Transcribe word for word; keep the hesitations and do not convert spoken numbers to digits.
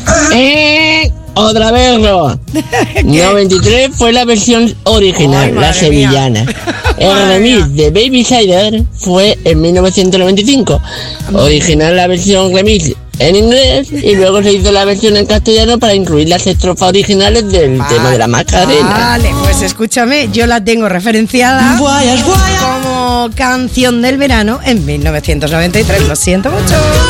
Eh, otra vez, Roa. noventa y tres fue la versión original, Ay, la madre sevillana. mía. El Madre remix mía. de Baby Cider fue en mil novecientos noventa y cinco. Original la versión remix en inglés y luego se hizo la versión en castellano para incluir las estrofas originales del Vale, tema de la Macarena. Vale, pues escúchame, yo la tengo referenciada como canción del verano en mil novecientos noventa y tres. Lo siento mucho.